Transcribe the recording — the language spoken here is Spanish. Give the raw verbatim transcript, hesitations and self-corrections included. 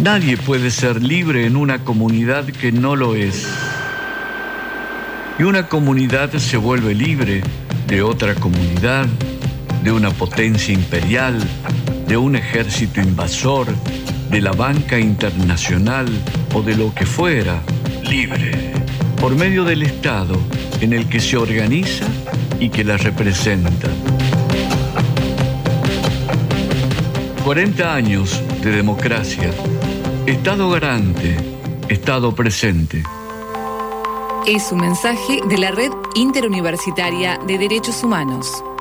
Nadie puede ser libre en una comunidad que no lo es. Y una comunidad se vuelve libre de otra comunidad, de una potencia imperial, de un ejército invasor, de la banca internacional o de lo que fuera, libre, por medio del Estado en el que se organiza y que la representa. cuarenta años de democracia, Estado garante, Estado presente. Es un mensaje de la Red Interuniversitaria de Derechos Humanos.